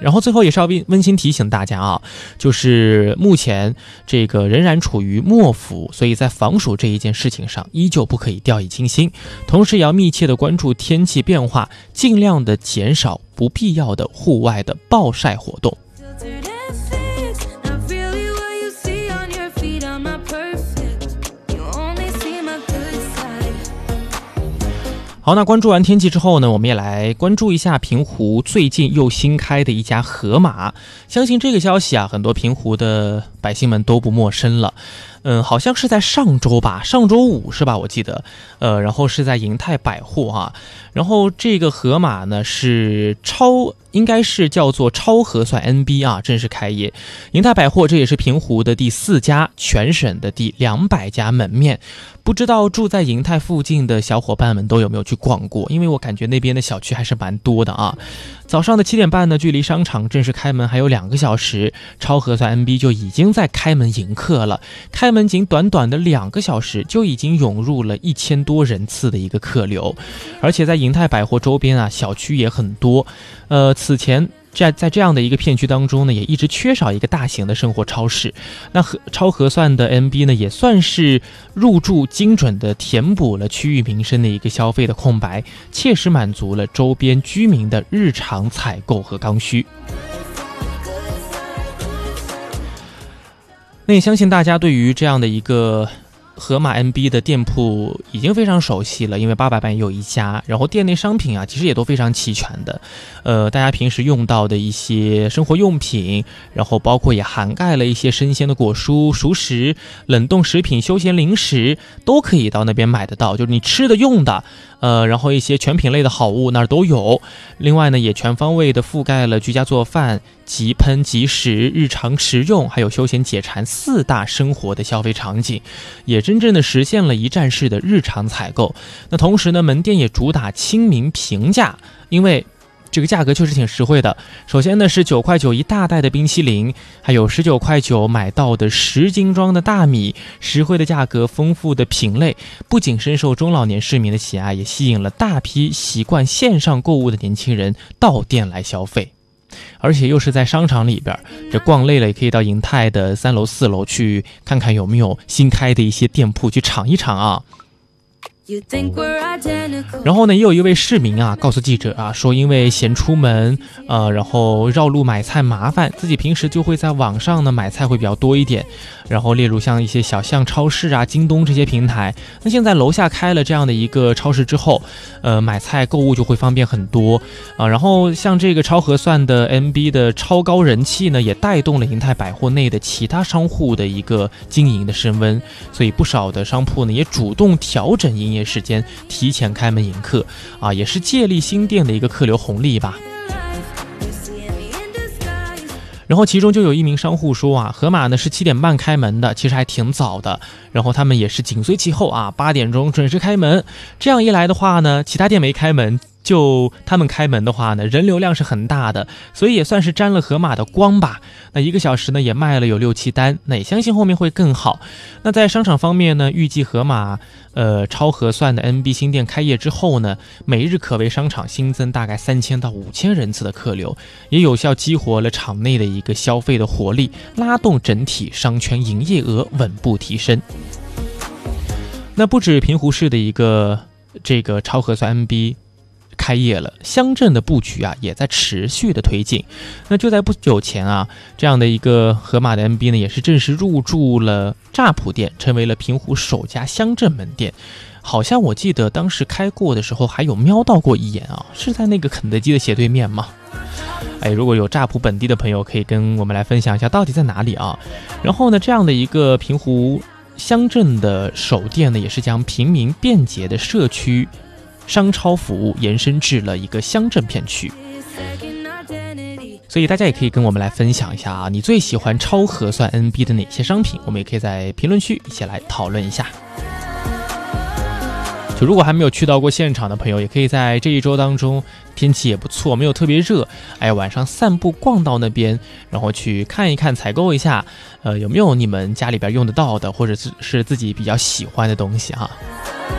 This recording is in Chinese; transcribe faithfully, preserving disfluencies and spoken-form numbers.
然后最后也是要温馨提醒大家啊，就是目前这个仍然处于末伏，所以在防暑这一件事情上依旧不可以掉以轻心，同时也要密切的关注天气变化，尽量的减少不必要的户外的暴晒活动。好，那关注完天气之后呢，我们也来关注一下平湖最近又新开的一家河马。相信这个消息啊，很多平湖的百姓们都不陌生了。嗯，好像是在上周吧，上周五是吧？我记得，呃，然后是在银泰百货哈、啊，然后这个河马呢是超，应该是叫做超核算 N B 啊，正式开业。银泰百货这也是平湖的第四家，全省的第两百家门面。不知道住在银泰附近的小伙伴们都有没有去逛过？因为我感觉那边的小区还是蛮多的啊。早上的七点半呢，距离商场正式开门还有两个小时，超核算 N B 就已经在开门迎客了。开门仅短短的两个小时，就已经涌入了一千多人次的一个客流，而且在银泰百货周边啊，小区也很多。呃，此前在在这样的一个片区当中呢，也一直缺少一个大型的生活超市。那核超核算的 N B 呢，也算是入驻精准的填补了区域民生的一个消费的空白，切实满足了周边居民的日常采购和刚需。那也相信大家对于这样的一个河马 N B 的店铺已经非常熟悉了，因为八佰伴也有一家，然后店内商品啊其实也都非常齐全的，呃，大家平时用到的一些生活用品，然后包括也涵盖了一些生鲜的果蔬、熟食、冷冻食品、休闲零食，都可以到那边买得到，就是你吃的用的，呃，然后一些全品类的好物那儿都有。另外呢，也全方位的覆盖了居家做饭、即喷即食、日常食用，还有休闲解馋四大生活的消费场景，也真正的实现了一站式的日常采购。那同时呢，门店也主打亲民平价，因为这个价格确实挺实惠的。首先呢是九块九一大袋的冰淇淋，还有十九块九买到的十斤装的大米，实惠的价格，丰富的品类，不仅深受中老年市民的喜爱，也吸引了大批习惯线上购物的年轻人到店来消费。而且又是在商场里边，这逛累了也可以到银泰的三楼四楼去看看有没有新开的一些店铺去尝一尝啊。然后呢，也有一位市民啊告诉记者啊，说因为嫌出门呃，然后绕路买菜麻烦，自己平时就会在网上呢买菜会比较多一点，然后例如像一些小巷超市啊、京东这些平台。那现在楼下开了这样的一个超市之后，呃，买菜购物就会方便很多啊。然后像这个超核算的 N B 的超高人气呢，也带动了银泰百货内的其他商户的一个经营的升温，所以不少的商铺呢也主动调整营业时间，提前开门迎客啊，也是借力新店的一个客流红利吧。然后其中就有一名商户说啊，河马呢是七点半开门的，其实还挺早的，然后他们也是紧随其后啊，八点钟准时开门。这样一来的话呢，其他店没开门，就他们开门的话呢，人流量是很大的，所以也算是沾了河马的光吧。那一个小时呢也卖了有六七单，那也相信后面会更好。那在商场方面呢，预计河马呃超核算的 N B 新店开业之后呢，每日可为商场新增大概三千到五千人次的客流，也有效激活了场内的一个消费的活力，拉动整体商圈营业额稳步提升。那不止平湖市的一个这个超核算 N B开业了，乡镇的布局啊也在持续的推进。那就在不久前啊，这样的一个河马的 N B 呢，也是正式入驻了乍浦店，成为了平湖首家乡镇门店。好像我记得当时开过的时候还有瞄到过一眼啊，是在那个肯德基的斜对面吗？哎，如果有乍浦本地的朋友可以跟我们来分享一下到底在哪里啊。然后呢，这样的一个平湖乡镇的首店呢，也是将平民便捷的社区商超服务延伸至了一个乡镇片区。所以大家也可以跟我们来分享一下啊，你最喜欢超核算 N B 的哪些商品？我们也可以在评论区一起来讨论一下。就如果还没有去到过现场的朋友，也可以在这一周当中，天气也不错，没有特别热，哎，晚上散步逛到那边，然后去看一看，采购一下，呃，有没有你们家里边用得到的，或者是自己比较喜欢的东西哈。